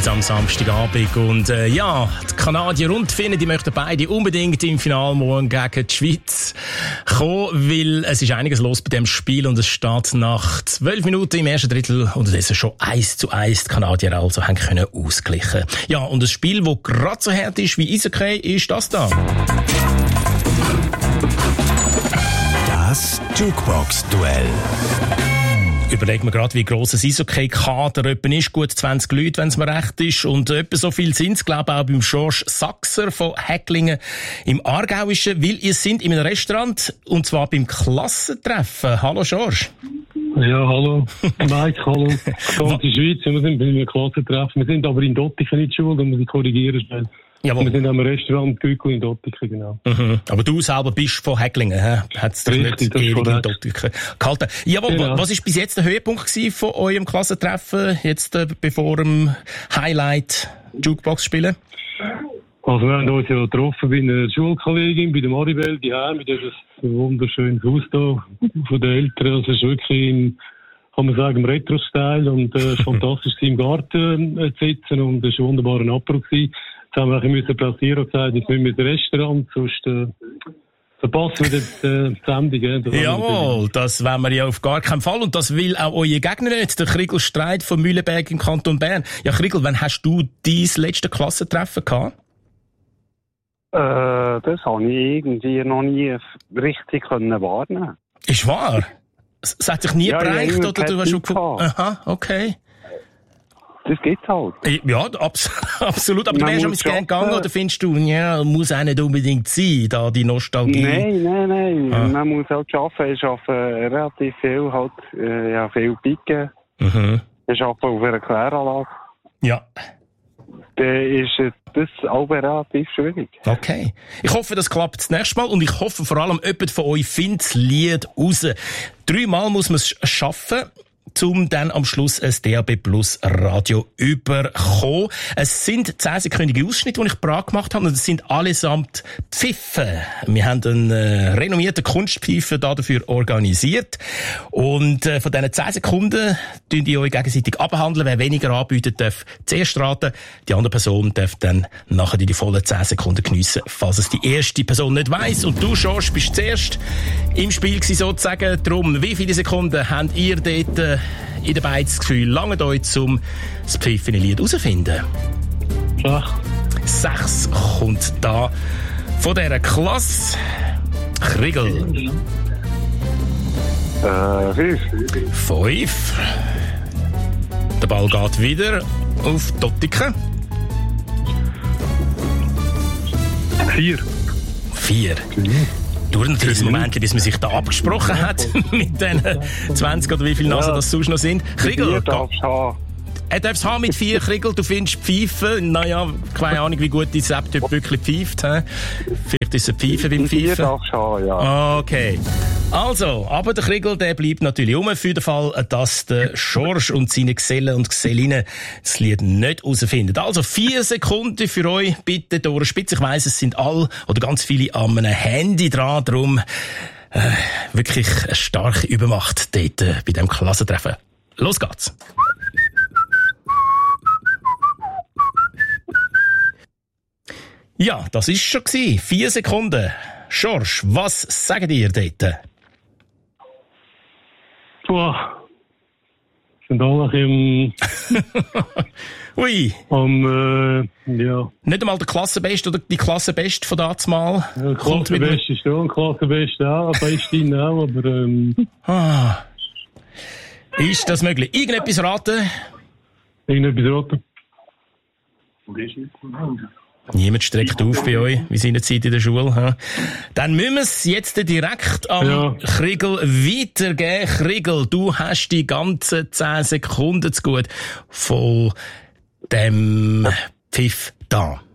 Spiels am Samstagabend. Und die Kanadier und die Finnen, die möchten beide unbedingt im Finale morgen gegen die Schweiz kommen, weil es ist einiges los bei dem Spiel und es steht nach 12 Minuten im ersten Drittel unterdessen schon 1:1. Die Kanadier also haben können ausgleichen. Ja, und ein Spiel, das gerade so hart ist wie Eishockey, ist das da. Das Jukebox-Duell. Überlegen wir gerade, wie gross ein Eishockey-Kader ist. Gut 20 Leute, wenn es mir recht ist. Und etwa so viel sind es, glaube ich, auch beim George Sachser von Häcklingen im Aargauischen, weil ihr sind in einem Restaurant, und zwar beim Klassentreffen. Hallo George. Ja, hallo. Mike, hallo. Ganze Schweiz, wir sind bei einem Klassentreffen. Wir sind aber in Dottichen in der Schule, da muss ich korrigieren. Jawohl. Wir sind am Restaurant Gückel in Dottichen, genau. Mhm. Aber du selber bist von Häcklingen, hä? Hat's dich nicht ewig in Dottichen gehalten? Jawohl, genau. Was war bis jetzt der Höhepunkt von eurem Klassentreffen, jetzt bevor dem Highlight Jukebox spielen? Also wir haben uns ja getroffen bei einer Schulkollegin, bei der Maribel, die haben mit das wunderschönes Haus da von den Eltern. Das ist wirklich kann man sagen, im Retro-Style und fantastisch im Garten zu sitzen und es war ein wunderbarer Apero gewesen. Jetzt haben wir ein bisschen platzieren und gesagt, jetzt müssen wir ins Restaurant, sonst verpassen wir die Sendung. Jawohl, das wollen wir ja auf gar keinen Fall. Und das will auch euer Gegner nicht, der Kriegel Streit von Mühlenberg im Kanton Bern. Ja, Kriegel, wann hast du dein letzte Klassentreffen gehabt? Das habe ich irgendwie noch nie richtig wahrnehmen. Ist wahr? Es hat sich nie bereicht, oder du hast schon gefunden? Aha, okay. Das gibt's halt. Ja, absolut. Aber du wärst schon gerne gegangen, oder findest du, ja, muss auch nicht unbedingt sein, da die Nostalgie? Nein. Man muss halt arbeiten. Ich arbeite relativ viel, viel Picken. Mhm. Ich arbeite auf einer Kläranlage. Ja. Dann ist das auch relativ schwierig. Okay. Ich hoffe, das klappt das nächste Mal und ich hoffe vor allem, jemand von euch findet das Lied raus. 3-mal muss man es schaffen, um dann am Schluss ein DAB Plus Radio überkommen. Es sind 10-sekündige Ausschnitte, die ich parat gemacht habe, und es sind allesamt Pfiffen. Wir haben einen renommierten Kunstpfeifer dafür organisiert. Und von diesen 10 Sekunden tun die euch gegenseitig abhandeln. Wer weniger anbietet, darf zuerst raten. Die andere Person darf dann nachher die vollen 10 Sekunden geniessen, falls es die erste Person nicht weiss. Und du, George, bist zuerst im Spiel gewesen, sozusagen. Darum, wie viele Sekunden habt ihr dort in der Beiz das Gefühl, langt euch zum das pfiffene Lied herausfinden? 6 kommt da von dieser Klasse. Kriegel. 5. Der Ball geht wieder auf Dottiken. 4. Durch natürlich ein Moment, bis man sich da abgesprochen hat mit den 20 oder wie viele Nasen das sonst noch sind. Kriegel, er darf es haben mit 4, Kriegel. Du findest Pfeifen. Naja, keine Ahnung, wie gut dein Laptop wirklich pfeift. Vielleicht ist es ein Pfeifen beim Pfeifen. 4 darfst du haben, ja. Okay. Also, aber der Kriegel, der bleibt natürlich für den Fall, dass der George und seine Gesellen und Gesellinnen das Lied nicht herausfinden. Also 4 Sekunden für euch, bitte durch Spitze. Ich weiss, es sind alle oder ganz viele an einem Handy dran. Darum wirklich eine starke Übermacht dort bei diesem Klassentreffen. Los geht's. Ja, das ist schon gewesen. 4 Sekunden. George, was sagt ihr dort? Sind alle im... Ui. Ja. Nicht einmal der Klassenbeste oder die Klassenbeste von dazumal? Ja, Klassenbeste ist schon, Klassenbeste auch, Bestin auch, aber... Ist das möglich? Irgendetwas raten? Niemand streckt auf bei euch, wie seinerzeit in der Schule. He? Dann müssen wir es jetzt direkt am Kriegel weitergeben. Kriegel, du hast die ganzen 10 Sekunden zu gut von dem Pfiff da.